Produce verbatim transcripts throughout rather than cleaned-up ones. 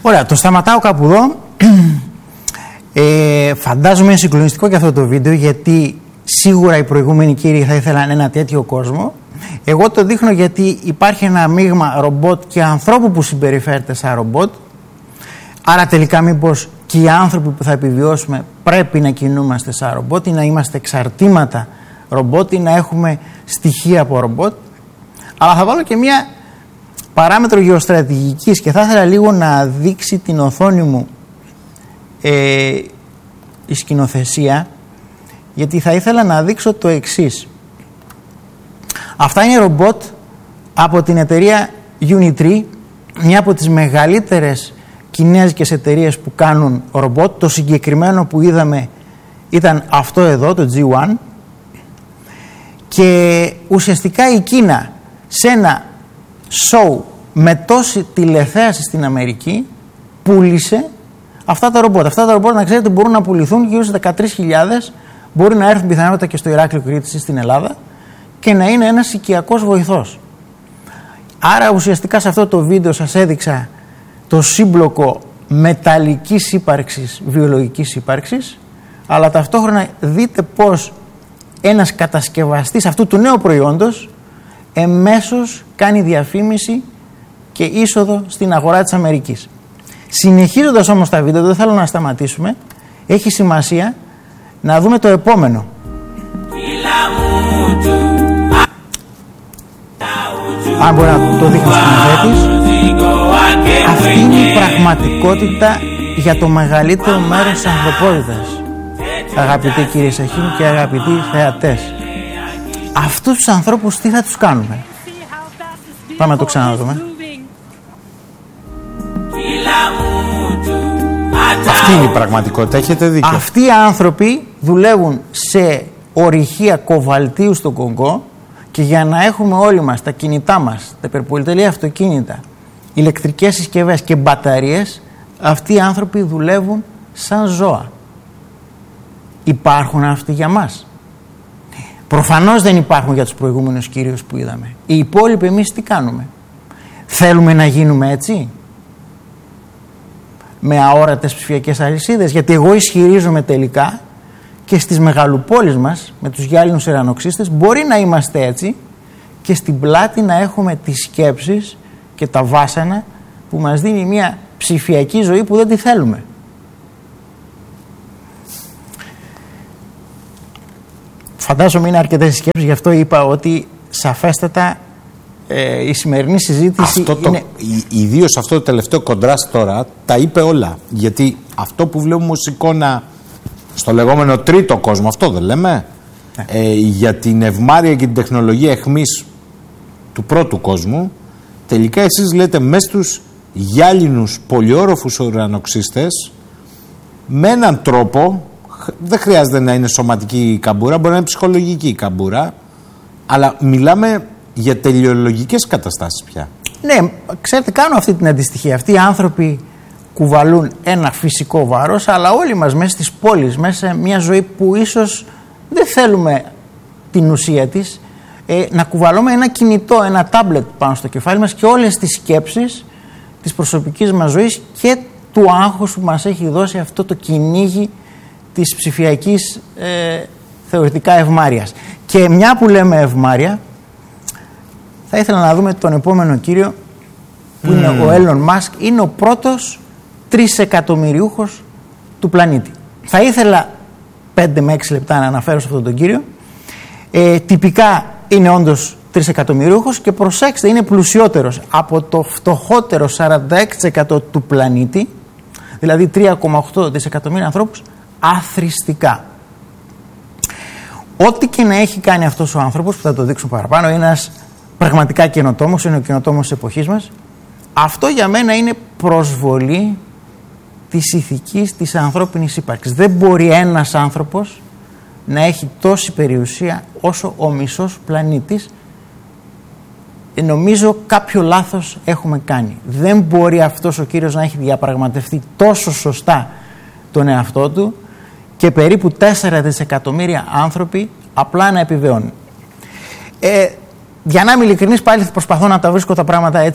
Ωραία, το σταματάω κάπου εδώ. ε, φαντάζομαι είναι συγκλονιστικό και αυτό το βίντεο, γιατί σίγουρα οι προηγούμενοι κύριοι θα ήθελαν ένα τέτοιο κόσμο. Εγώ το δείχνω γιατί υπάρχει ένα μείγμα ρομπότ και ανθρώπου που συμπεριφέρεται σαν ρομπότ. Άρα τελικά μήπως και οι άνθρωποι που θα επιβιώσουμε πρέπει να κινούμαστε σαν ρομπότ ή να είμαστε εξαρτήματα ρομπότ ή να έχουμε στοιχεία από ρομπότ. Αλλά θα βάλω και μια παράμετρο γεωστρατηγικής και θα ήθελα λίγο να δείξει την οθόνη μου ε, η σκηνοθεσία, γιατί θα ήθελα να δείξω το εξής. Αυτά είναι ρομπότ από την εταιρεία Unitree, μια από τις μεγαλύτερες κινέζικες εταιρείες που κάνουν ρομπότ. Το συγκεκριμένο που είδαμε ήταν αυτό εδώ, το τζι ουάν, και ουσιαστικά η Κίνα σε ένα show με τόση τηλεθέαση στην Αμερική πούλησε αυτά τα ρομπότ. Αυτά τα ρομπότ, να ξέρετε, μπορούν να πουληθούν γύρω στις δεκατρείς χιλιάδες, μπορεί να έρθουν πιθανότατα και στο Ηράκλειο Κρήτης στην Ελλάδα και να είναι ένας οικιακός βοηθός. Άρα ουσιαστικά σε αυτό το βίντεο σας έδειξα το σύμπλοκο μεταλλικής ύπαρξης, βιολογικής ύπαρξης, αλλά ταυτόχρονα δείτε πως ένας κατασκευαστής αυτού του νέου προϊόντος εμέσως κάνει διαφήμιση και είσοδο στην αγορά της Αμερικής. Συνεχίζοντας όμως τα βίντεο, δεν θέλω να σταματήσουμε, έχει σημασία να δούμε το επόμενο. Αν μπορεί να το δείχνει σκηνοθέτης, αυτή είναι η πραγματικότητα για το μεγαλύτερο μέρος της ανθρωπότητας. Αγαπητοί κύριοι Σαχίμ και αγαπητοί θεατές, αυτούς τους ανθρώπους τι θα τους κάνουμε? Πάμε να το ξαναδούμε. Αυτή είναι η πραγματικότητα, έχετε δίκιο. Αυτοί οι άνθρωποι δουλεύουν σε ορυχεία κοβαλτίου στο Κονγκό και για να έχουμε όλοι μας τα κινητά μας, τα υπερπολιτελή αυτοκίνητα, ηλεκτρικές συσκευές και μπαταρίες, αυτοί οι άνθρωποι δουλεύουν σαν ζώα. Υπάρχουν αυτοί για μας? Προφανώς δεν υπάρχουν για τους προηγούμενους κύριους που είδαμε. Οι υπόλοιποι εμείς τι κάνουμε? Θέλουμε να γίνουμε έτσι? Με αόρατες ψηφιακές αλυσίδες? Γιατί εγώ ισχυρίζομαι τελικά και στις μεγαλοπόλεις μας, με τους γυάλινους ουρανοξύστες, μπορεί να είμαστε έτσι και στην πλάτη να έχουμε τις σκέψεις και τα βάσανα που μας δίνει μια ψηφιακή ζωή που δεν τη θέλουμε. Φαντάζομαι είναι αρκετές οι σκέψεις, γι' αυτό είπα ότι σαφέστατα ε, η σημερινή συζήτηση αυτό το, είναι... Ιδίως αυτό το τελευταίο κοντράστ τώρα τα είπε όλα. Γιατί αυτό που βλέπουμε ως εικόνα στο λεγόμενο τρίτο κόσμο, αυτό δεν λέμε, ναι. ε, για την ευμάρεια και την τεχνολογία εχμής του πρώτου κόσμου, τελικά εσείς λέτε μέσα στους γυάλινους πολυόροφους ουρανοξύστες με έναν τρόπο, δεν χρειάζεται να είναι σωματική καμπούρα, μπορεί να είναι ψυχολογική καμπούρα, αλλά μιλάμε για τελειολογικές καταστάσεις πια. Ναι, ξέρετε, κάνω αυτή την αντιστοιχία. Αυτοί οι άνθρωποι κουβαλούν ένα φυσικό βάρος, αλλά όλοι μας μέσα στις πόλεις, μέσα σε μια ζωή που ίσως δεν θέλουμε την ουσία της, ε, να κουβαλούμε ένα κινητό, ένα τάμπλετ πάνω στο κεφάλι μας και όλες τις σκέψεις της προσωπικής μας ζωής και του άγχους που μας έχει δώσει αυτό το κυνήγι της ψηφιακής ε, θεωρητικά ευμάρειας. Και μια που λέμε ευμάρεια, θα ήθελα να δούμε τον επόμενο κύριο που mm. είναι ο Έλλον Μάσκ. Είναι ο πρώτος τρισεκατομμυριούχος του πλανήτη. Θα ήθελα πέντε με έξι λεπτά να αναφέρω σε αυτόν τον κύριο. Ε, τυπικά είναι όντως τρισεκατομμυριούχος και προσέξτε, είναι πλουσιότερος από το φτωχότερο σαράντα έξι τοις εκατό του πλανήτη, δηλαδή τρία κόμμα οκτώ δισεκατομμύρια ανθρώπους, αθρηστικά. Ό,τι και να έχει κάνει αυτός ο άνθρωπος, που θα το δείξω παραπάνω, είναι ένας πραγματικά καινοτόμος, είναι ο καινοτόμος της εποχής μας. Αυτό για μένα είναι προσβολή της ηθικής της ανθρώπινης ύπαρξης. Δεν μπορεί ένας άνθρωπος να έχει τόση περιουσία όσο ο μισός πλανήτης. Νομίζω κάποιο λάθος έχουμε κάνει. Δεν μπορεί αυτός ο κύριος να έχει διαπραγματευτεί τόσο σωστά τον εαυτό του και περίπου τέσσερα δισεκατομμύρια άνθρωποι απλά να επιβιώνουν. Ε, για να είμαι ειλικρινής, πάλι προσπαθώ να τα βρίσκω τα πράγματα έτσι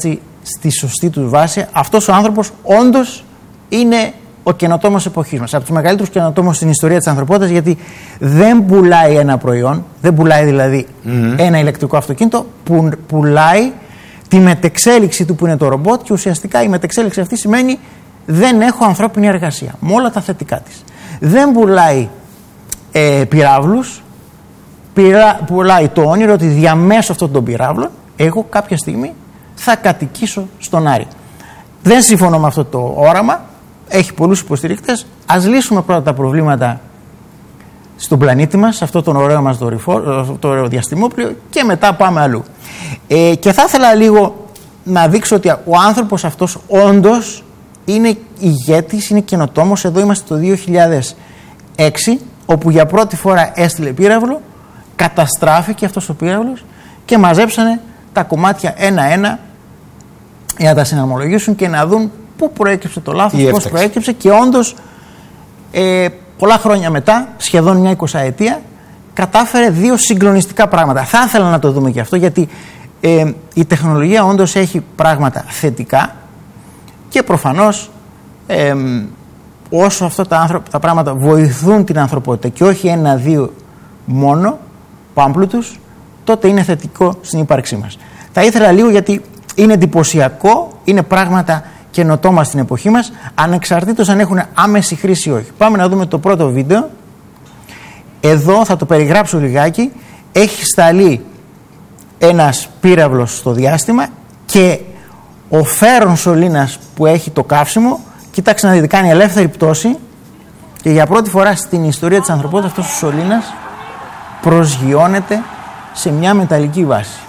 στη σωστή του βάση, αυτός ο άνθρωπος όντως είναι ο καινοτόμος εποχής μας. Από τους μεγαλύτερους καινοτόμους στην ιστορία της ανθρωπότητας, γιατί δεν πουλάει ένα προϊόν, δεν πουλάει δηλαδή mm-hmm. ένα ηλεκτρικό αυτοκίνητο, που πουλάει τη μετεξέλιξη του που είναι το ρομπότ, και ουσιαστικά η μετεξέλιξη αυτή σημαίνει δεν έχω ανθρώπινη εργασία, με όλα τα θετικά της. Δεν πουλάει ε, πυράβλους, πειρα, πουλάει το όνειρο ότι διαμέσου αυτών των πυράβλων εγώ κάποια στιγμή θα κατοικήσω στον Άρη. Δεν συμφωνώ με αυτό το όραμα, έχει πολλούς υποστηρικτές. Ας λύσουμε πρώτα τα προβλήματα στον πλανήτη μας, σε αυτό τον ωραίο μας το ωραίο διαστημόπλιο, και μετά πάμε αλλού. Ε, και θα ήθελα λίγο να δείξω ότι ο άνθρωπος αυτός όντως είναι ηγέτης, είναι καινοτόμος. Εδώ είμαστε το δύο χιλιάδες έξι, όπου για πρώτη φορά έστειλε πύραυλο, καταστράφηκε αυτός ο πύραυλος και μαζέψανε τα κομμάτια ένα-ένα για να τα συναρμολογήσουν και να δουν πού προέκυψε το λάθος, πώς προέκυψε, και όντως ε, πολλά χρόνια μετά, σχεδόν μια εικοσαετία, κατάφερε δύο συγκλονιστικά πράγματα. Θα ήθελα να το δούμε και αυτό, γιατί ε, η τεχνολογία όντως έχει πράγματα θετικά, και προφανώς ε, όσο αυτά τα, άνθρω- τα πράγματα βοηθούν την ανθρωπότητα και όχι ένα-δύο μόνο πάμπλου τους, τότε είναι θετικό στην ύπαρξή μας. Θα ήθελα λίγο, γιατί είναι εντυπωσιακό, είναι πράγματα καινοτόμα στην εποχή μας, ανεξαρτήτως αν έχουν άμεση χρήση ή όχι. Πάμε να δούμε το πρώτο βίντεο. Εδώ θα το περιγράψω λιγάκι. Έχει σταλεί ένας πύραυλος στο διάστημα και ο φέρον σωλήνας που έχει το καύσιμο, κοιτάξτε να δείτε, κάνει ελεύθερη πτώση, και για πρώτη φορά στην ιστορία της ανθρωπότητας αυτός ο σωλήνας προσγειώνεται σε μια μεταλλική βάση.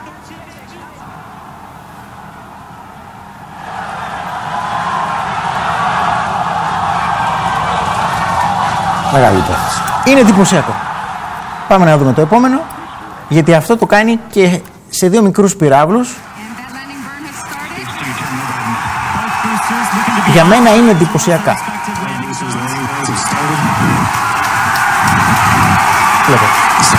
Μεγάλη υπόθεση. Είναι εντυπωσιακό. Πάμε να δούμε το επόμενο, γιατί αυτό το κάνει και σε δύο μικρούς πυράβλους. Για μένα είναι εντυπωσιακά. Βλέπετε.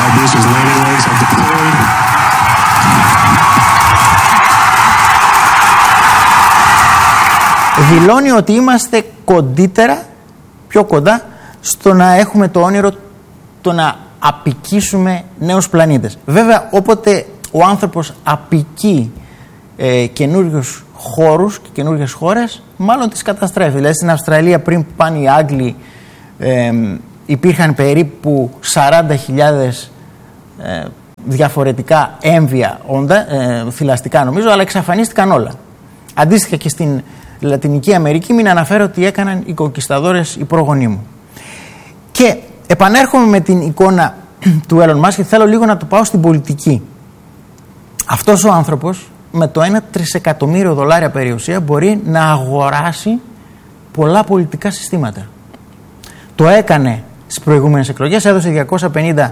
Δηλώνει ότι είμαστε κοντύτερα, πιο κοντά, στο να έχουμε το όνειρο το να απικήσουμε νέους πλανήτες. Βέβαια, όποτε ο άνθρωπος απικεί ε, καινούριους χώρους και καινούριες χώρες, μάλλον τις καταστρέφει. Δηλαδή στην Αυστραλία, πριν πάνε οι Άγγλοι, ε, υπήρχαν περίπου σαράντα χιλιάδες ε, διαφορετικά έμβια όντα, ε, θηλαστικά νομίζω, αλλά εξαφανίστηκαν όλα. Αντίστοιχα και στην Λατινική Αμερική, μην αναφέρω ότι έκαναν οι κονκισταδόρες οι προγονείς μου. Και επανέρχομαι με την εικόνα του Elon Musk και θέλω λίγο να το πάω στην πολιτική. Αυτός ο άνθρωπος με το ένα τρισεκατομμύριο δολάρια περιουσία μπορεί να αγοράσει πολλά πολιτικά συστήματα. Το έκανε στις προηγούμενες εκλογές, έδωσε διακόσια πενήντα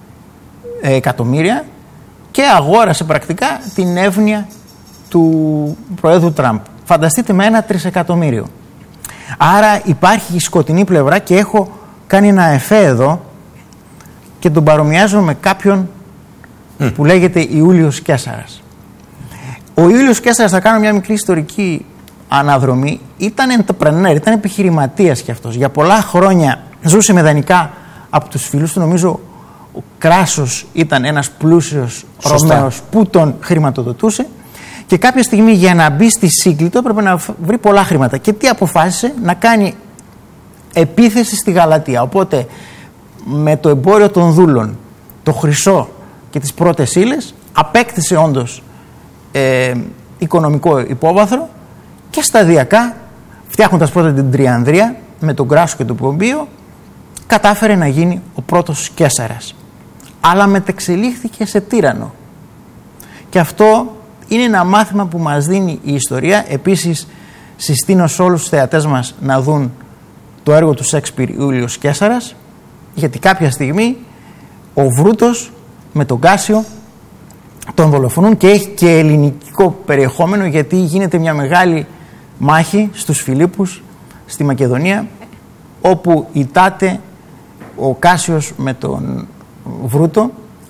εκατομμύρια και αγόρασε πρακτικά την εύνοια του Προέδρου Τραμπ. Φανταστείτε, με ένα τρισεκατομμύριο. Άρα υπάρχει η σκοτεινή πλευρά, και έχω κάνει ένα εφέ εδώ και τον παρομοιάζω με κάποιον mm. που λέγεται Ιούλιος Καίσαρας. Ο Ιούλιος Καίσαρας, θα κάνω μια μικρή ιστορική αναδρομή, ήταν entrepreneur, ήταν επιχειρηματίας κι αυτός. Για πολλά χρόνια ζούσε με δανεικά από τους φίλους του. Νομίζω ο Κράσος ήταν ένας πλούσιος Ρωμαίος που τον χρηματοδοτούσε, και κάποια στιγμή για να μπει στη Σύγκλιτο έπρεπε να βρει πολλά χρήματα. Και τι αποφάσισε? Να κάνει επίθεση στη Γαλατεία. Οπότε με το εμπόριο των δούλων, το χρυσό και τις πρώτες ύλες, απέκτησε όντως ε, οικονομικό υπόβαθρο, και σταδιακά, φτιάχνοντας πρώτα την Τριανδρία με τον Κράσο και τον Πομπίο, κατάφερε να γίνει ο πρώτος Καίσαρας. Αλλά μετεξελίχθηκε σε τύρανο. Και αυτό είναι ένα μάθημα που μας δίνει η ιστορία. Επίσης, συστήνω σε όλους τους θεατές μας να δουν το έργο του Σέξπιρ Ιούλιος Καίσαρας, γιατί κάποια στιγμή ο Βρούτος με τον Κάσιο τον δολοφονούν, και έχει και ελληνικό περιεχόμενο, γιατί γίνεται μια μεγάλη μάχη στους Φιλίππους στη Μακεδονία, όπου ητάται ο Κάσιος με τον Βρούτο,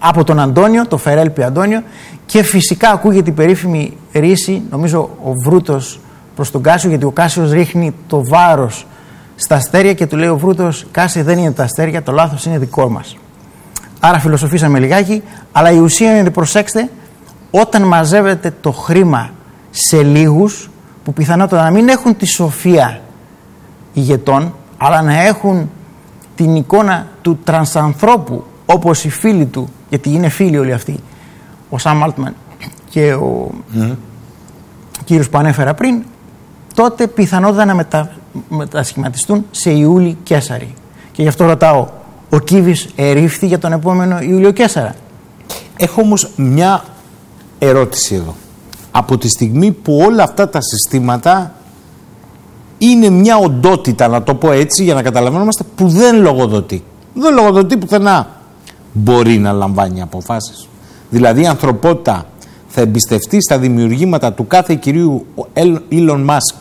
από τον Αντώνιο, το Φερέλπι Αντώνιο, και φυσικά ακούγεται η περίφημη ρίση, νομίζω ο Βρούτος προς τον Κάσιο, γιατί ο Κάσιος ρίχνει το βάρος στα αστέρια και του λέει ο Βρούτος, Κάσιο δεν είναι τα αστέρια, το λάθος είναι δικό μας. Άρα φιλοσοφήσαμε λιγάκι, αλλά η ουσία είναι, προσέξτε, όταν μαζεύετε το χρήμα σε λίγους που πιθανότατα να μην έχουν τη σοφία ηγετών, αλλά να έχουν την εικόνα του τρανσανθρώπου, όπως οι φίλοι του, γιατί είναι φίλοι όλοι αυτοί, ο Σαμ Αλτμαν και ο mm. κύριος που ανέφερα πριν, τότε πιθανότατα να μετα, μετασχηματιστούν σε Ιούλη Καίσαρη. Και γι' αυτό ρωτάω, ο Κίβης ερήφθη για τον επόμενο Ιούλιο Καίσαρα? Έχω όμως μια ερώτηση εδώ. Από τη στιγμή που όλα αυτά τα συστήματα είναι μια οντότητα, να το πω έτσι για να καταλαβαίνομαστε, που δεν λογοδοτεί. Δεν λογοδοτεί πουθενά. Μπορεί να λαμβάνει αποφάσεις. Δηλαδή η ανθρωπότητα θα εμπιστευτεί στα δημιουργήματα του κάθε κυρίου Elon Musk,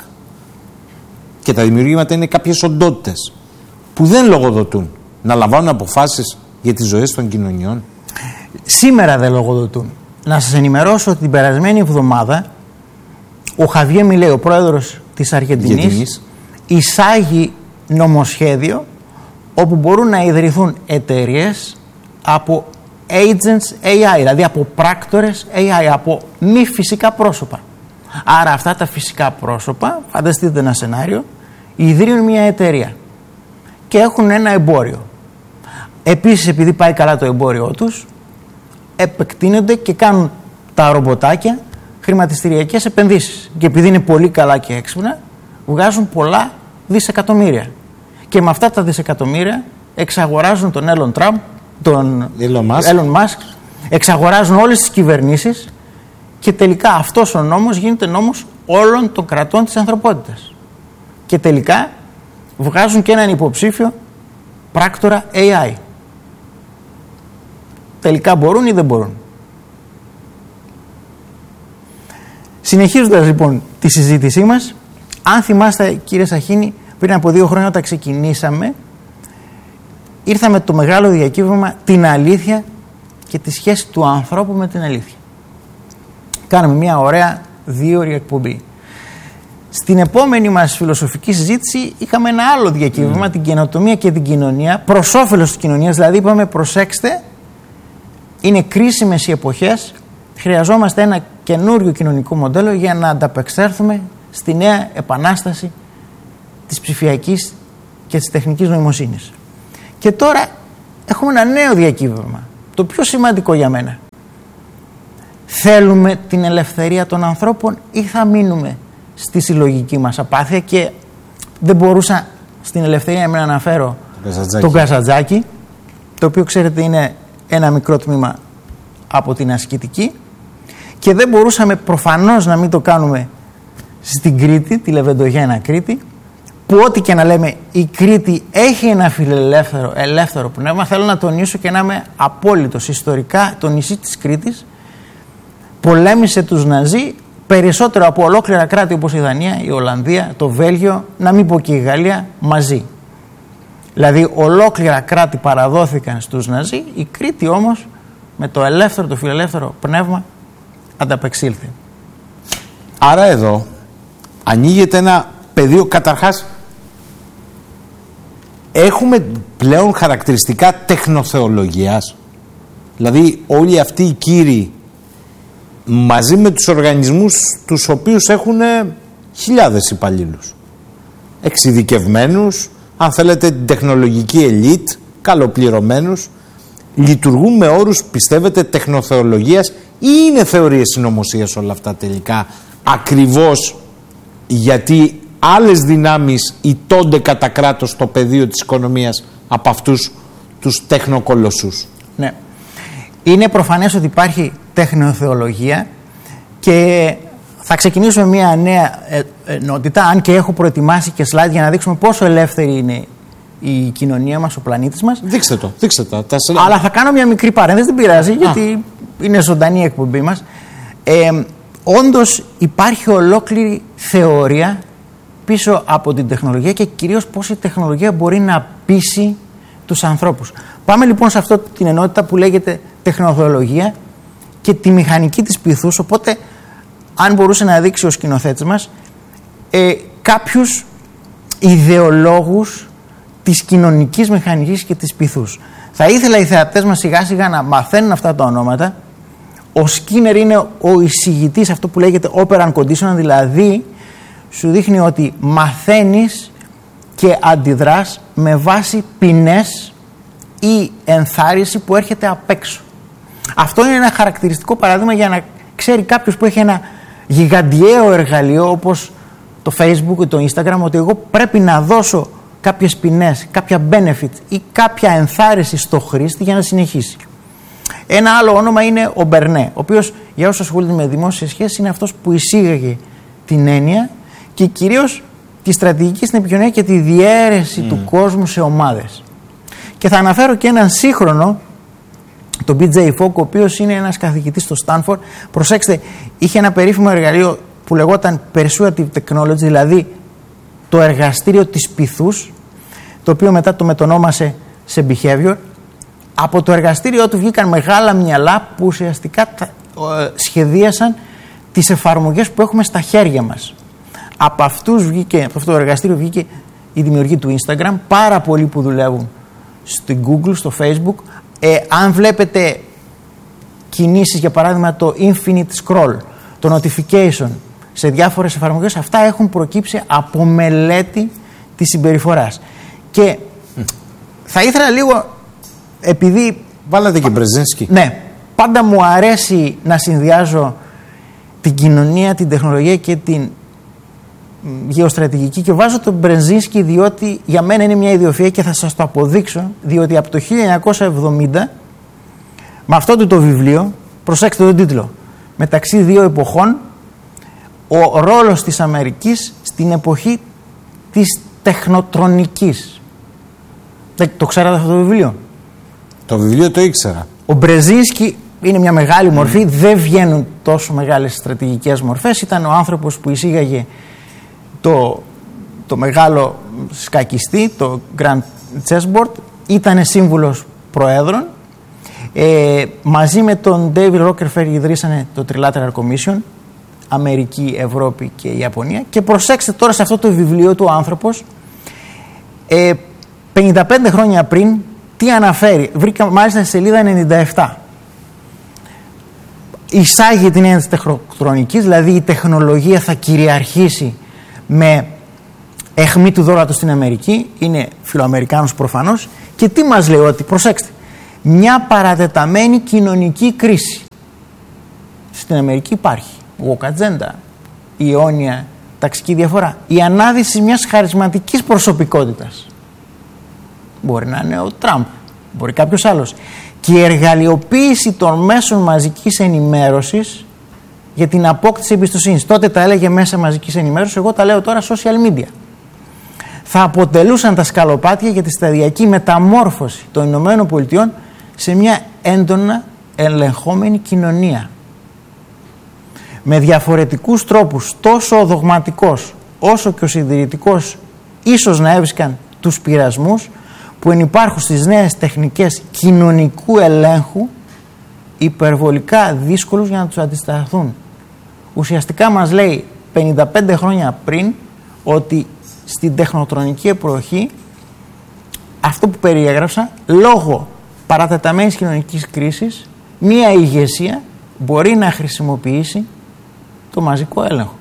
και τα δημιουργήματα είναι κάποιες οντότητες που δεν λογοδοτούν, να λαμβάνουν αποφάσεις για τις ζωές των κοινωνιών? Σήμερα δεν λογοδοτούν. Να σας ενημερώσω ότι την περασμένη εβδομάδα ο Χαβιέ Μιλέι, ο πρόεδρος της Αργεντινής, εισάγει νομοσχέδιο όπου μπορούν να ιδρυθούν εταιρείες από agents έι άι, δηλαδή από πράκτορες έι άι, από μη φυσικά πρόσωπα. Άρα αυτά τα φυσικά πρόσωπα, φανταστείτε ένα σενάριο, ιδρύουν μια εταιρεία και έχουν ένα εμπόριο. Επίσης, επειδή πάει καλά το εμπόριό τους, επεκτείνονται και κάνουν τα ρομποτάκια χρηματιστηριακές επενδύσεις. Και επειδή είναι πολύ καλά και έξυπνα, βγάζουν πολλά δισεκατομμύρια. Και με αυτά τα δισεκατομμύρια εξαγοράζουν τον Elon Trump, τον Elon Musk. Elon Musk, εξαγοράζουν όλες τις κυβερνήσεις και τελικά αυτός ο νόμος γίνεται νόμος όλων των κρατών της ανθρωπότητας. Και τελικά βγάζουν και έναν υποψήφιο πράκτορα έι άι. Τελικά μπορούν ή δεν μπορούν? Συνεχίζοντας λοιπόν τη συζήτησή μας, αν θυμάστε κύριε Σαχίνη, πριν από δύο χρόνια όταν ξεκινήσαμε, ήρθαμε το μεγάλο διακύβευμα την αλήθεια και τη σχέση του ανθρώπου με την αλήθεια. Κάναμε μια ωραία δύο ώρη εκπομπή. Στην επόμενη μας φιλοσοφική συζήτηση είχαμε ένα άλλο διακύβευμα, mm. την καινοτομία και την κοινωνία, προς όφελος της κοινωνίας. Δηλαδή είπαμε, προσέξτε, είναι κρίσιμες οι εποχές, χρειαζόμαστε ένα καινούριο κοινωνικό μοντέλο για να ανταπεξέλθουμε στη νέα επανάσταση της ψηφιακής και της τεχνικής νοημοσύνης. Και τώρα έχουμε ένα νέο διακύβευμα, το πιο σημαντικό για μένα. Θέλουμε την ελευθερία των ανθρώπων ή θα μείνουμε στη συλλογική μας απάθεια? Και δεν μπορούσα στην ελευθερία να αναφέρω τον Καζαντζάκη, το οποίο ξέρετε είναι ένα μικρό τμήμα από την ασκητική, και δεν μπορούσαμε προφανώς να μην το κάνουμε στην Κρήτη, τη Λεβεντογένα Κρήτη, που ό,τι και να λέμε η Κρήτη έχει ένα φιλελεύθερο ελεύθερο πνεύμα. Θέλω να τονίσω και να είμαι απόλυτος, ιστορικά το νησί της Κρήτης πολέμησε τους Ναζί περισσότερο από ολόκληρα κράτη όπως η Δανία, η Ολλανδία, το Βέλγιο, να μην πω και η Γαλλία, μαζί. Δηλαδή ολόκληρα κράτη παραδόθηκαν στους Ναζί, η Κρήτη όμως με το ελεύθερο, το φιλελεύθερο πνεύμα ανταπεξήλθε. Άρα εδώ ανοίγεται ένα πεδίο, καταρχάς έχουμε πλέον χαρακτηριστικά τεχνοθεολογίας. Δηλαδή όλοι αυτοί οι κύριοι μαζί με τους οργανισμούς τους οποίους έχουν χιλιάδες υπαλλήλους, εξειδικευμένους, αν θέλετε την τεχνολογική ελίτ, καλοπληρωμένους, λειτουργούν με όρους, πιστεύετε, τεχνοθεολογίας ή είναι θεωρίες συνωμοσίας όλα αυτά τελικά, ακριβώς γιατί άλλες δυνάμεις ηττώνται κατά κράτος στο πεδίο της οικονομίας από αυτούς τους τεχνοκολοσσούς? Ναι. Είναι προφανές ότι υπάρχει τεχνοθεολογία και θα ξεκινήσουμε μια νέα ενότητα, αν και έχω προετοιμάσει και slide για να δείξουμε πόσο ελεύθερη είναι η κοινωνία μας, ο πλανήτης μας. Δείξτε το, δείξτε το. Αλλά θα κάνω μια μικρή παρένθεση, δεν πειράζει, Α. γιατί είναι ζωντανή η εκπομπή μας. Ε, όντως υπάρχει ολόκληρη θεωρία πίσω από την τεχνολογία και κυρίως πώς η τεχνολογία μπορεί να πείσει τους ανθρώπους. Πάμε λοιπόν σε αυτό την ενότητα που λέγεται τεχνολογία και τη μηχανική της πυθούς, οπότε αν μπορούσε να δείξει ο σκηνοθέτης μας ε, κάποιους ιδεολόγους της κοινωνικής μηχανικής και της πυθούς. Θα ήθελα οι θεατές μας σιγά σιγά να μαθαίνουν αυτά τα ονόματα. Ο Σκίνερ είναι ο εισηγητής, αυτό που λέγεται operant conditional, δηλαδή σου δείχνει ότι μαθαίνεις και αντιδράς με βάση ποινές ή ενθάρρυνση που έρχεται απ' έξω. Αυτό είναι ένα χαρακτηριστικό παράδειγμα για να ξέρει κάποιος που έχει ένα γιγαντιαίο εργαλείο όπως το Facebook ή το Instagram, ότι εγώ πρέπει να δώσω κάποιες ποινές, κάποια benefit ή κάποια ενθάρρυνση στο χρήστη για να συνεχίσει. Ένα άλλο όνομα είναι ο Μπερνέ, ο οποίος για όσους ασχολούνται με δημόσιες σχέσεις είναι αυτός που εισήγαγε την έννοια και κυρίως τη στρατηγική στην επικοινωνία και τη διαίρεση mm. του κόσμου σε ομάδες. Και θα αναφέρω και έναν σύγχρονο, τον μπι τζέι Fogg, ο οποίος είναι ένας καθηγητής στο Stanford. Προσέξτε, είχε ένα περίφημο εργαλείο που λεγόταν Persuasive Technology, δηλαδή το εργαστήριο της πυθούς, το οποίο μετά το μετονόμασε σε behavior. Από το εργαστήριό του βγήκαν μεγάλα μυαλά που ουσιαστικά σχεδίασαν τις εφαρμογές που έχουμε στα χέρια μας. Από, αυτούς βγήκε, από αυτό το εργαστήριο βγήκε η δημιουργία του Instagram, πάρα πολλοί που δουλεύουν στην Google, στο Facebook. Ε, αν βλέπετε κινήσεις, για παράδειγμα το infinite scroll, το notification σε διάφορες εφαρμογές, αυτά έχουν προκύψει από μελέτη της συμπεριφοράς. Και mm. θα ήθελα λίγο, επειδή... Βάλατε και Μπρεζίνσκι. Ναι, πάντα μου αρέσει να συνδυάζω την κοινωνία, την τεχνολογία και την γεωστρατηγική, και βάζω τον Μπρεζίνσκι διότι για μένα είναι μια ιδιοφυΐα και θα σας το αποδείξω, διότι από το χίλια εννιακόσια εβδομήντα με αυτό του το βιβλίο, προσέξτε τον τίτλο, μεταξύ δύο εποχών, ο ρόλος της Αμερικής στην εποχή της τεχνοτρονικής. Το ξέρατε αυτό το βιβλίο? Το βιβλίο το ήξερα. Ο Μπρεζίνσκι είναι μια μεγάλη μορφή, mm. δεν βγαίνουν τόσο μεγάλες στρατηγικές μορφές. Ήταν ο άνθρωπος που εισήγαγε το, το μεγάλο σκακιστή, το Grand Chessboard. Ήταν σύμβουλος προέδρων. Ε, μαζί με τον David Rockefeller ιδρύσανε το Trilateral Commission, Αμερική, Ευρώπη και Ιαπωνία. Και προσέξτε τώρα σε αυτό το βιβλίο του ο άνθρωπος, ε, πενήντα πέντε χρόνια πριν, τι αναφέρει. Βρήκα μάλιστα στη σελίδα ενενήντα επτά. Εισάγει την έννοια της τεχνοτρονικής, δηλαδή η τεχνολογία θα κυριαρχήσει με αιχμή του δόλατος στην Αμερική. Είναι φιλοαμερικάνος προφανώς. Και τι μας λέει? Ότι, προσέξτε, μια παρατεταμένη κοινωνική κρίση στην Αμερική υπάρχει. Woke agenda, η αιώνια ταξική διαφορά, η ανάδυση μιας χαρισματικής προσωπικότητας. Μπορεί να είναι ο Τραμπ, μπορεί κάποιος άλλος. Και η εργαλειοποίηση των μέσων μαζικής ενημέρωσης για την απόκτηση εμπιστοσύνης. Τότε τα έλεγε μέσα μαζικής ενημέρωσης, εγώ τα λέω τώρα social media. Θα αποτελούσαν τα σκαλοπάτια για τη σταδιακή μεταμόρφωση των Ηνωμένων Πολιτειών σε μια έντονα ελεγχόμενη κοινωνία. Με διαφορετικούς τρόπους, τόσο ο δογματικός όσο και ο συντηρητικός ίσως να έβρισκαν τους πειρασμούς που ενυπάρχουν στις νέες τεχνικές κοινωνικού ελέγχου, υπερβολικά δύσκολους για να τους αντισταθούν. Ουσιαστικά μας λέει πενήντα πέντε χρόνια πριν ότι στην τεχνοτρονική εποχή, αυτό που περιέγραψα, λόγω παρατεταμένης κοινωνικής κρίσης, μία ηγεσία μπορεί να χρησιμοποιήσει το μαζικό έλεγχο.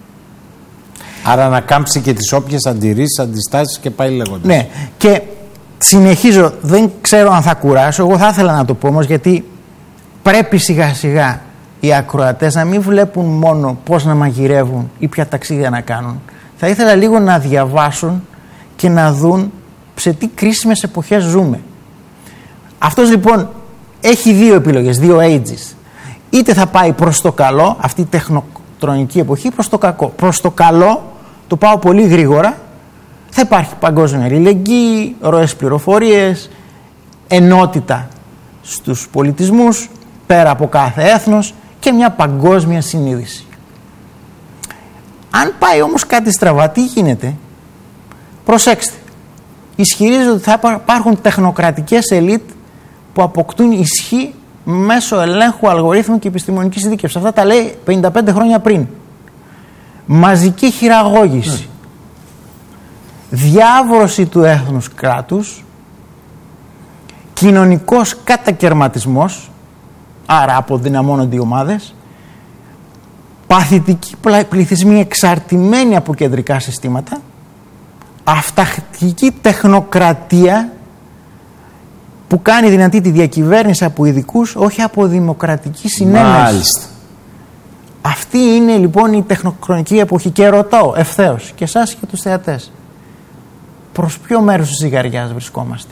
Άρα να κάμψει και τις όποιες αντιρρήσεις, αντιστάσεις και πάει λέγοντας. Ναι, και συνεχίζω, δεν ξέρω αν θα κουράσω, εγώ θα ήθελα να το πω όμως, γιατί πρέπει σιγά σιγά οι ακροατές να μην βλέπουν μόνο πώς να μαγειρεύουν ή ποια ταξίδια να κάνουν. Θα ήθελα λίγο να διαβάσουν και να δουν σε τι κρίσιμες εποχές ζούμε. Αυτός λοιπόν έχει δύο επιλογές, δύο ages. Είτε θα πάει προς το καλό, αυτή η τεχνοτρονική εποχή, προς το κακό. Προς το καλό, το πάω πολύ γρήγορα, θα υπάρχει παγκόσμια αλληλεγγύη, ροές πληροφορίες, ενότητα στους πολιτισμούς, πέρα από κάθε έθνος, και μια παγκόσμια συνείδηση. Αν πάει όμως κάτι στραβά, τι γίνεται? Προσέξτε. Ισχυρίζονται ότι θα υπάρχουν τεχνοκρατικές ελίτ που αποκτούν ισχύ μέσω ελέγχου αλγορίθμου και επιστημονικής ειδίκευσης. Αυτά τα λέει πενήντα πέντε χρόνια πριν. Μαζική χειραγώγηση. Mm. Διάβρωση του έθνους κράτους. Κοινωνικός κατακερματισμός. Άρα αποδυναμώνονται οι ομάδες. Παθητικοί πληθυσμοί εξαρτημένοι από κεντρικά συστήματα. Αυταρχική τεχνοκρατία που κάνει δυνατή τη διακυβέρνηση από ειδικούς, όχι από δημοκρατική συνένεση. Μάλιστα. Αυτή είναι λοιπόν η τεχνοκρατική εποχή και ρωτάω ευθέως και εσάς και τους θεατές, προς ποιο μέρος της ζυγαριάς βρισκόμαστε?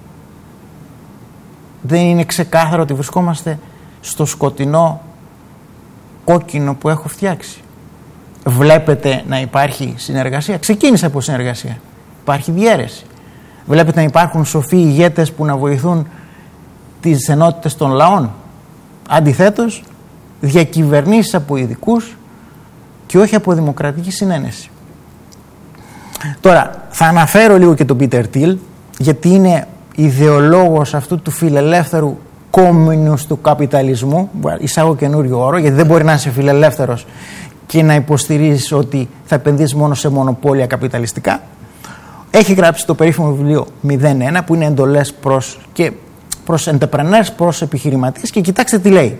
Δεν είναι ξεκάθαρο ότι βρισκόμαστε στο σκοτεινό κόκκινο που έχω φτιάξει? Βλέπετε να υπάρχει συνεργασία? Ξεκίνησε από συνεργασία. Υπάρχει διαίρεση. Βλέπετε να υπάρχουν σοφοί ηγέτες που να βοηθούν τις ενότητες των λαών? Αντιθέτως, διακυβερνήσεις από ειδικούς και όχι από δημοκρατική συνένεση. Τώρα, θα αναφέρω λίγο και τον Πίτερ Τιλ, γιατί είναι ιδεολόγος αυτού του φιλελεύθερου κόμμουνους του καπιταλισμού. Εισάγω καινούριο όρο, γιατί δεν μπορεί να είσαι φιλελεύθερος και να υποστηρίζεις ότι θα επενδύσεις μόνο σε μονοπόλια καπιταλιστικά. Έχει γράψει το περίφημο βιβλίο μηδέν ένα, που είναι εντολές προς, και προς entrepreneurs, προς επιχειρηματίες, και κοιτάξτε τι λέει.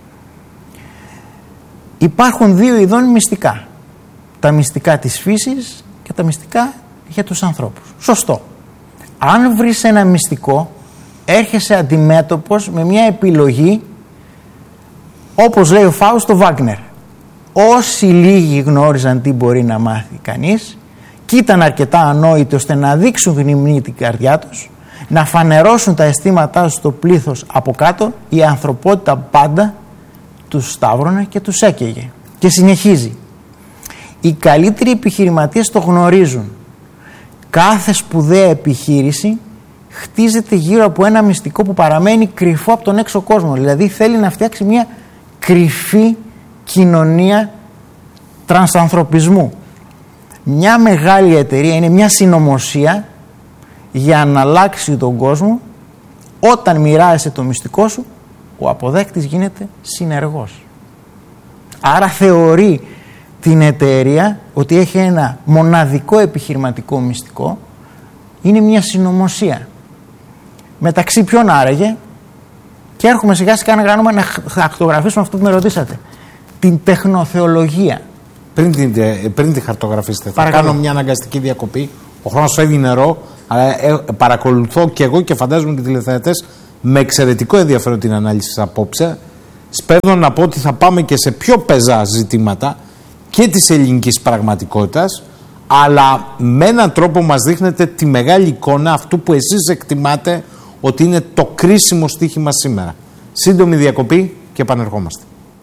Υπάρχουν δύο ειδών μυστικά. Τα μυστικά της φύσης και τα μυστικά για τους ανθρώπους. Σωστό. Αν βρεις ένα μυστικό, έρχεσαι αντιμέτωπος με μια επιλογή, όπως λέει ο Φάουστο Βάγνερ. Όσοι λίγοι γνώριζαν τι μπορεί να μάθει κανείς και ήταν αρκετά ανόητοι ώστε να δείξουν γνημνή την καρδιά τους, να φανερώσουν τα αισθήματά τους στο πλήθος από κάτω, η ανθρωπότητα πάντα τους σταύρωνε και τους έκαιγε. Και συνεχίζει. Οι καλύτεροι επιχειρηματίες το γνωρίζουν. Κάθε σπουδαία επιχείρηση χτίζεται γύρω από ένα μυστικό που παραμένει κρυφό από τον έξω κόσμο. Δηλαδή θέλει να φτιάξει μια κρυφή κοινωνία τρανσανθρωπισμού. Μια μεγάλη εταιρεία είναι μια συνωμοσία για να αλλάξει τον κόσμο. Όταν μοιράζεσαι το μυστικό σου, ο αποδέκτης γίνεται συνεργός. Άρα θεωρεί την εταιρεία ότι έχει ένα μοναδικό επιχειρηματικό μυστικό. Είναι μια συνωμοσία. Μεταξύ ποιον άραγε? Και έρχομαι σιγά σιγά να κάνουμε να χαρτογραφήσουμε αυτό που με ρωτήσατε. Την τεχνοθεολογία. Πριν την, πριν την χαρτογραφήσετε, θα κάνω μια αναγκαστική διακοπή. Ο χρόνος φεύγει νερό, αλλά ε, παρακολουθώ και εγώ και φαντάζομαι και οι τηλεθεατές με εξαιρετικό ενδιαφέρον την ανάλυση σας απόψε. Σπέβδω να πω ότι θα πάμε και σε πιο πεζά ζητήματα και της ελληνικής πραγματικότητας, αλλά με έναν τρόπο μας δείχνετε τη μεγάλη εικόνα αυτού που εσείς εκτιμάτε ότι είναι το κρίσιμο στοίχημα σήμερα. Σύντομη διακοπή και επανερχόμαστε.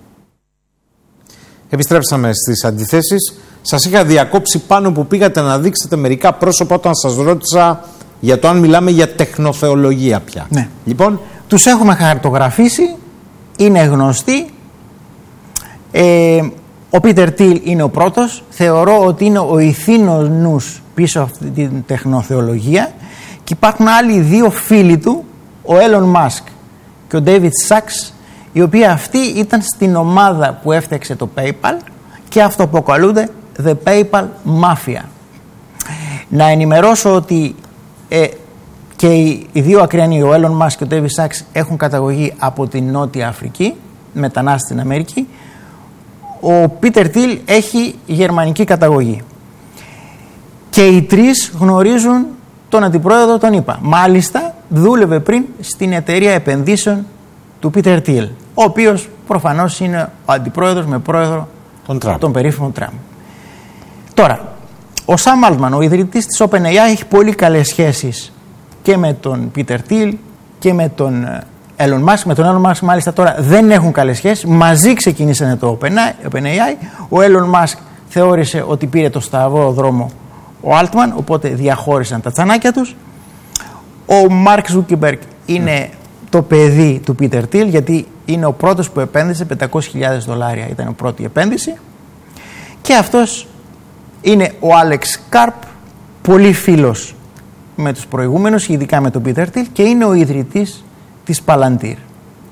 Επιστρέψαμε στις αντιθέσεις. Σας είχα διακόψει πάνω που πήγατε να δείξετε μερικά πρόσωπα όταν σας ρώτησα για το αν μιλάμε για τεχνοθεολογία πια. Ναι. Λοιπόν, τους έχουμε χαρτογραφήσει, είναι γνωστοί. Ε, ο Πίτερ Τιλ είναι ο πρώτος. Θεωρώ ότι είναι ο ηθήνος νους πίσω από αυτή την τεχνοθεολογία, και υπάρχουν άλλοι δύο φίλοι του, ο Έλλον Μάσκ και ο Ντέιβιτ Σάξ, οι οποίοι αυτοί ήταν στην ομάδα που έφτιαξε το PayPal και αυτοαποκαλούνται The PayPal Mafia. Να ενημερώσω ότι ε, και οι, οι δύο ακριανοί, ο Έλλον Μάσκ και ο Ντέιβιτ Σάξ, έχουν καταγωγή από την Νότια Αφρική, μετανάστες στην Αμερική. Ο Πίτερ Τιλ έχει γερμανική καταγωγή. Και οι τρεις γνωρίζουν τον αντιπρόεδρο, τον είπα. Μάλιστα δούλευε πριν στην εταιρεία επενδύσεων του Πίτερ Τιλ, ο οποίος προφανώς είναι ο αντιπρόεδρος με πρόεδρο τον, Τραμπ. τον περίφημο Τραμπ. Τώρα, ο Σαμ Αλτμαν, ο ιδρυτής της OpenAI, έχει πολύ καλές σχέσεις και με τον Πίτερ Τιλ και με τον Έλλον Μάσκ. Με τον Έλλον Μάσκ μάλιστα τώρα δεν έχουν καλές σχέσεις. Μαζί ξεκινήσανε το OpenAI. Ο Έλλον Μάσκ θεώρησε ότι πήρε το σταυρό δρόμο ο Altman, οπότε διαχώρισαν τα τσανάκια τους. Ο Μάρκ Ζούκερμπεργκ είναι mm. το παιδί του Πίτερ Τιλ, γιατί είναι ο πρώτος που επένδυσε πεντακόσιες χιλιάδες δολάρια, ήταν η πρώτη επένδυση. Και αυτός είναι ο Άλεξ Καρπ, πολύ φίλος με τους προηγούμενους, ειδικά με τον Πίτερ Τιλ, και είναι ο ιδρυτής της Palantir.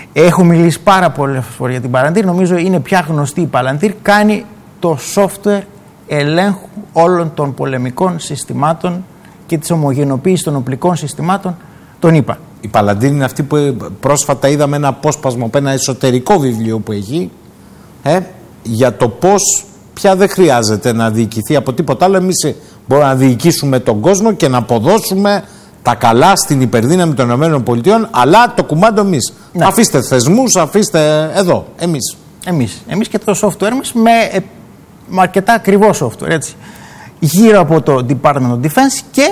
Έχω μιλήσει πάρα πολλές φορές για την Palantir. Νομίζω είναι πια γνωστή η Palantir. Κάνει το software ελέγχου όλων των πολεμικών συστημάτων και της ομογενοποίησης των οπλικών συστημάτων, τον είπα. Η Palantir είναι αυτή που πρόσφατα είδαμε ένα απόσπασμα από ένα εσωτερικό βιβλίο που έχει ε, για το πώς πια δεν χρειάζεται να διοικηθεί από τίποτα άλλο. Εμείς μπορούμε να διοικήσουμε τον κόσμο και να αποδώσουμε τα καλά στην υπερδύναμη των ΗΠΑ, αλλά το κουμάντο εμείς. Ναι. Αφήστε θεσμούς, αφήστε εδώ, εμείς. Εμείς, εμείς και το software μας με, με αρκετά ακριβό software, έτσι. Γύρω από το Department of Defense, και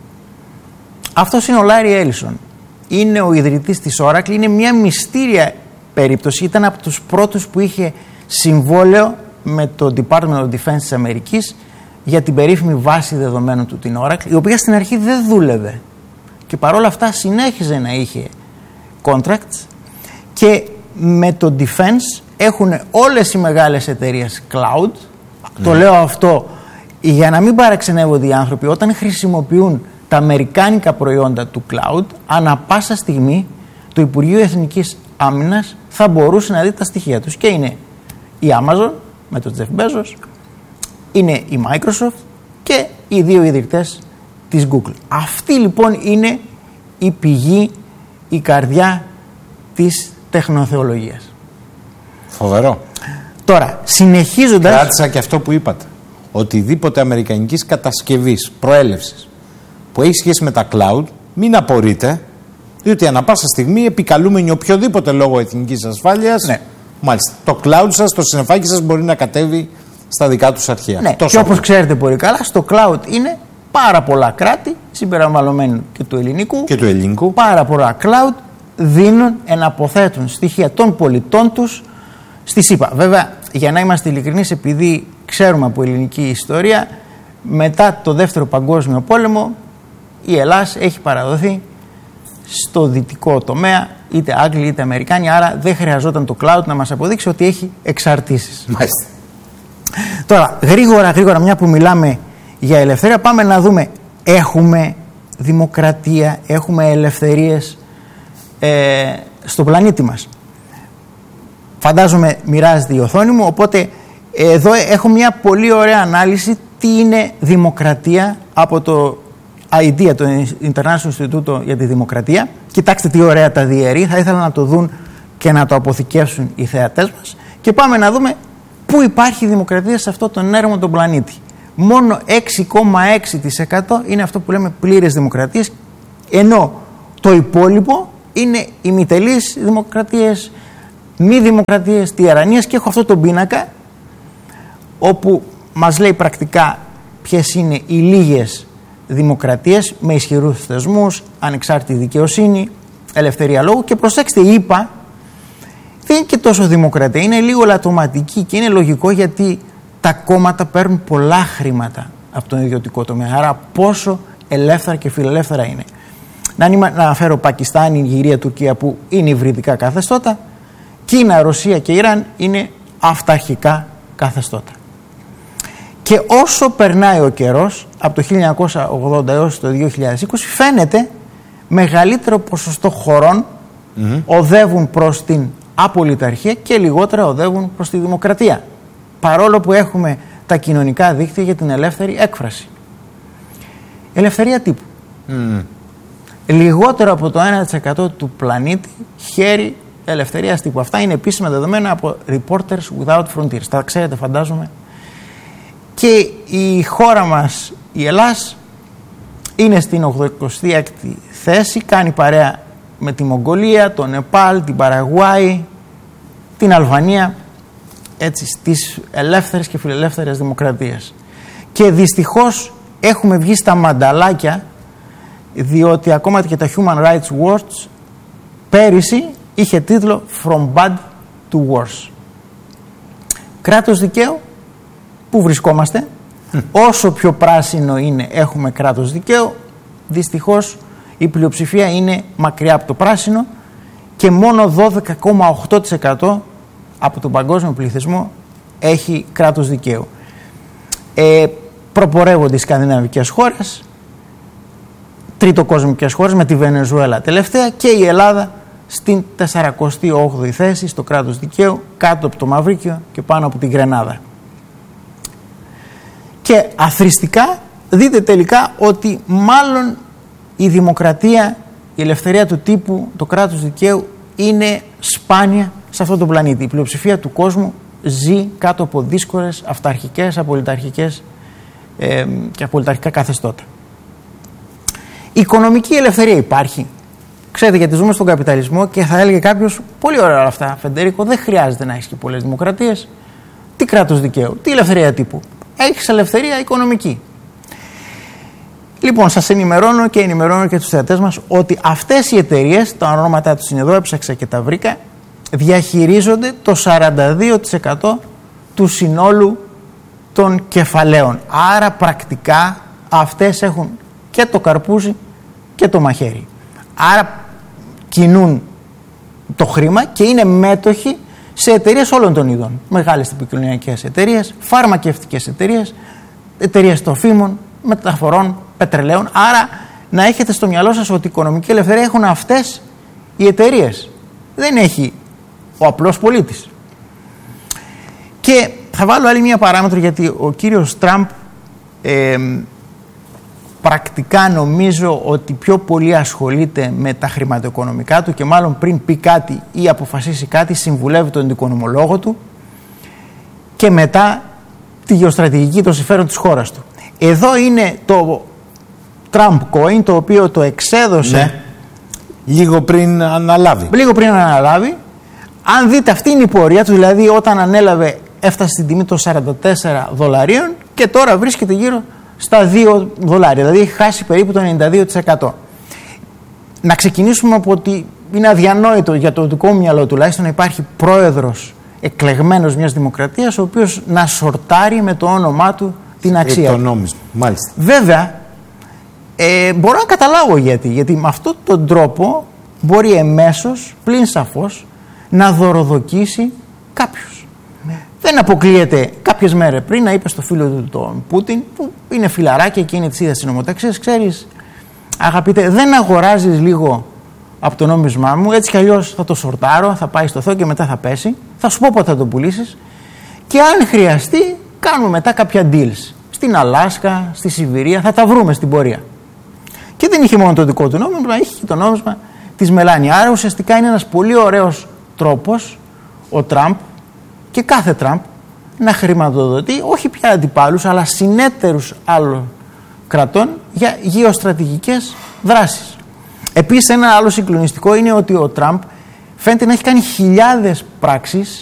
αυτός είναι ο Λάρι Έλισον. Είναι ο ιδρυτής της Oracle, είναι μια μυστήρια περίπτωση. Ήταν από τους πρώτους που είχε συμβόλαιο με το Department of Defense της Αμερικής για την περίφημη βάση δεδομένων του, την Oracle, η οποία στην αρχή δεν δούλευε και παρόλα αυτά συνέχιζε να είχε contracts, και με το Defense έχουν όλες οι μεγάλες εταιρείες cloud. Mm. Το λέω αυτό για να μην παραξενεύονται οι άνθρωποι. Όταν χρησιμοποιούν τα αμερικάνικα προϊόντα του cloud, ανά πάσα στιγμή το Υπουργείο Εθνικής Άμυνας θα μπορούσε να δει τα στοιχεία τους, και είναι η Amazon με τον Jeff Bezos, είναι η Microsoft και οι δύο ιδρυτές της Google. Αυτή λοιπόν είναι η πηγή, η καρδιά της τεχνοθεολογίας. Φοβερό. Τώρα, συνεχίζοντας... Κράτησα και αυτό που είπατε. Οτιδήποτε αμερικανικής κατασκευής, προέλευσης, που έχει σχέση με τα cloud, μην απορείτε, διότι ανά πάσα στιγμή επικαλούμενοι οποιοδήποτε λόγο εθνικής ασφάλειας, ναι. Μάλιστα, το cloud σας, το συννεφάκι σας μπορεί να κατέβει στα δικά τους αρχεία. Ναι, τόσο και όπως ξέρετε πολύ καλά, στο cloud είναι πάρα πολλά κράτη, συμπεριλαμβανομένου και του ελληνικού, και του ελληνικού. Πάρα πολλά cloud δίνουν, εναποθέτουν στοιχεία των πολιτών τους στη ΣΥΠΑ. Βέβαια, για να είμαστε ειλικρινείς, επειδή ξέρουμε από ελληνική ιστορία, μετά το δεύτερο παγκόσμιο πόλεμο η Ελλάδα έχει παραδοθεί στο δυτικό τομέα, είτε Άγγλοι είτε Αμερικάνοι, άρα δεν χρειαζόταν το cloud να μας αποδείξει ότι έχει εξαρτήσεις. Μάλιστα. Τώρα, γρήγορα, γρήγορα, μια που μιλάμε για ελευθερία, πάμε να δούμε, έχουμε δημοκρατία, έχουμε ελευθερίες ε, στον πλανήτη μας. Φαντάζομαι μοιράζεται η οθόνη μου, οπότε εδώ έχω μια πολύ ωραία ανάλυση τι είναι δημοκρατία από το IDEA, το International Institute για τη Δημοκρατία. Κοιτάξτε τι ωραία τα διαιρεί, θα ήθελα να το δουν και να το αποθηκεύσουν οι θεατές μας, και πάμε να δούμε πού υπάρχει δημοκρατία σε αυτό τον έρμο τον πλανήτη. Μόνο έξι κόμμα έξι τοις εκατό είναι αυτό που λέμε πλήρες δημοκρατίες, ενώ το υπόλοιπο είναι ημιτελείς δημοκρατίες, μη δημοκρατίες, τυραννίες, και έχω αυτό τον πίνακα όπου μας λέει πρακτικά ποιες είναι οι λίγες δημοκρατίες με ισχυρούς θεσμούς, ανεξάρτητη δικαιοσύνη, ελευθερία λόγου, και προσέξτε, είπα, δεν είναι και τόσο δημοκρατία, είναι λίγο λατωματική, και είναι λογικό γιατί τα κόμματα παίρνουν πολλά χρήματα από τον ιδιωτικό τομέα, άρα πόσο ελεύθερα και φιλελεύθερα είναι. Να, να αναφέρω Πακιστάν, Ιγυρία, Τουρκία που είναι υβριδικά καθεστώτα, Κίνα, Ρωσία και Ιράν είναι αυταρχικά καθεστώτα. Και όσο περνάει ο καιρός, από το χίλια εννιακόσια ογδόντα έως το δύο χιλιάδες είκοσι, φαίνεται μεγαλύτερο ποσοστό χωρών mm-hmm. οδεύουν προς την απολυταρχία και λιγότερα οδεύουν προς τη δημοκρατία. Παρόλο που έχουμε τα κοινωνικά δίκτυα για την ελεύθερη έκφραση. Ελευθερία τύπου. Mm. Λιγότερο από το ένα τοις εκατό του πλανήτη χέρι ελευθερίας τύπου. Αυτά είναι επίσημα δεδομένα από Reporters Without Frontiers. Τα ξέρετε, φαντάζομαι. Και η χώρα μας, η Ελλάς, είναι στην ογδοηκοστή έκτη θέση, κάνει παρέα με τη Μογγολία, το Νεπάλ, την Παραγουάη, την Αλβανία, έτσι, στις ελεύθερες και φιλελεύθερες δημοκρατίες. Και δυστυχώς έχουμε βγει στα μανταλάκια, διότι ακόμα και τα Human Rights Watch πέρυσι είχε τίτλο From Bad to Worse. Κράτος δικαίου, πού βρισκόμαστε? Mm. Όσο πιο πράσινο είναι έχουμε κράτος δικαίου, δυστυχώς η πλειοψηφία είναι μακριά από το πράσινο, και μόνο δώδεκα κόμμα οκτώ τοις εκατό από τον παγκόσμιο πληθυσμό έχει κράτος δικαίου. Ε, προπορεύονται οι σκανδιναβικές χώρες, τριτοκοσμικές χώρες με τη Βενεζουέλα τελευταία, και η Ελλάδα στην σαραντά όγδοη θέση στο κράτος δικαίου, κάτω από το Μαυρίκιο και πάνω από την Γρενάδα. Και αθροιστικά δείτε τελικά ότι μάλλον η δημοκρατία, η ελευθερία του τύπου, το κράτος δικαίου είναι σπάνια σε αυτόν τον πλανήτη. Η πλειοψηφία του κόσμου ζει κάτω από δύσκολες αυταρχικές, απολυταρχικές ε, και απολυταρχικά καθεστώτα. Η οικονομική ελευθερία υπάρχει. Ξέρετε, γιατί ζούμε στον καπιταλισμό και θα έλεγε κάποιος, πολύ ωραία όλα αυτά, Φεντερίκο, δεν χρειάζεται να έχεις και πολλές δημοκρατίες. Τι κράτος δικαίου, τι ελευθερία τύπου. Έχεις ελευθερία οικονομική. Λοιπόν, σας ενημερώνω και ενημερώνω και τους θεατές μας ότι αυτές οι εταιρείες, τα ονόματά τους είναι εδώ, έψαξα και τα βρήκα, διαχειρίζονται το σαράντα δύο τοις εκατό του συνόλου των κεφαλαίων. Άρα πρακτικά αυτές έχουν και το καρπούζι και το μαχαίρι. Άρα κινούν το χρήμα και είναι μέτοχοι σε εταιρείες όλων των ειδών. Μεγάλες επικοινωνιακές εταιρείες, φαρμακευτικές εταιρείες, εταιρείες τροφίμων, μεταφορών, πετρελαίων. Άρα να έχετε στο μυαλό σας ότι η οικονομική ελευθερία έχουν αυτές οι εταιρείες. Δεν έχει ο απλός πολίτης. Και θα βάλω άλλη μία παράμετρο, γιατί ο κύριος Τραμπ ε, πρακτικά νομίζω ότι πιο πολύ ασχολείται με τα χρηματοοικονομικά του και μάλλον πριν πει κάτι ή αποφασίσει κάτι συμβουλεύει τον οικονομολόγο του και μετά τη γεωστρατηγική των συμφέρον της χώρας του. Εδώ είναι το Trump Coin, το οποίο το εξέδωσε ναι. λίγο πριν αναλάβει. Λίγο πριν αναλάβει. Αν δείτε, αυτή είναι η πορεία του, δηλαδή όταν ανέλαβε έφτασε στην τιμή των σαράντα τέσσερα δολαρίων και τώρα βρίσκεται γύρω στα δύο δολάρια, δηλαδή έχει χάσει περίπου το ενενήντα δύο τοις εκατό. Να ξεκινήσουμε από ότι είναι αδιανόητο για το δικό μου μυαλό τουλάχιστον να υπάρχει πρόεδρος εκλεγμένος μιας δημοκρατίας ο οποίος να σορτάρει με το όνομά του την αξία. Το νόμισμα, μάλιστα. Βέβαια, ε, μπορώ να καταλάβω γιατί, γιατί με αυτόν τον τρόπο μπορεί εμέσως, πλην σαφώς, να δωροδοκίσει κάποιους. Ναι. Δεν αποκλείεται κάποιες μέρες πριν να είπε στο φίλο του τον Πούτιν, που είναι φιλαράκι και είναι της ίδιας συνομοταξίας, ξέρεις, αγαπητέ, δεν αγοράζεις λίγο από το νόμισμά μου, έτσι κι αλλιώς θα το σορτάρω, θα πάει στο Θεό και μετά θα πέσει, θα σου πω πότε θα το πουλήσεις και αν χρειαστεί κάνουμε μετά κάποια deals. Στην Αλάσκα, στη Σιβηρία, θα τα βρούμε στην πορεία. Και δεν είχε μόνο το δικό του νόμισμα, είχε και το νόμισμα της Μελάνια. Άρα ουσιαστικά είναι ένας πολύ ωραίος τρόπος ο Τραμπ και κάθε Τραμπ να χρηματοδοτεί όχι πια αντιπάλους αλλά συνέτερους άλλων κρατών για γεωστρατηγικές δράσεις. Επίσης ένα άλλο συγκλονιστικό είναι ότι ο Τραμπ φαίνεται να έχει κάνει χιλιάδες πράξεις